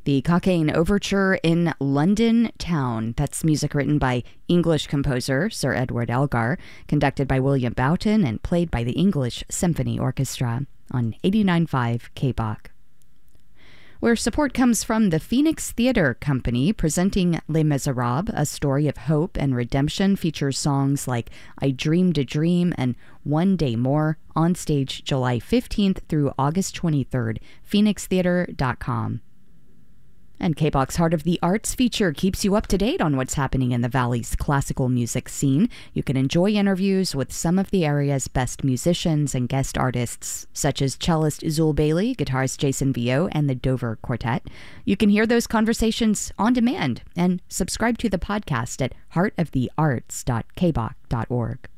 The Cockaigne Overture in London Town. That's music written by English composer Sir Edward Elgar, conducted by William Boughton, and played by the English Symphony Orchestra on 89.5 KBOC. Where support comes from the Phoenix Theatre Company, presenting Les Miserables, a story of hope and redemption, features songs like I Dreamed a Dream and One Day More, on stage July 15th through August 23rd, phoenixtheater.com. And KBOC's Heart of the Arts feature keeps you up to date on what's happening in the Valley's classical music scene. You can enjoy interviews with some of the area's best musicians and guest artists, such as cellist Zul Bailey, guitarist Jason Vio, and the Dover Quartet. You can hear those conversations on demand and subscribe to the podcast at heartofthearts.kbok.org.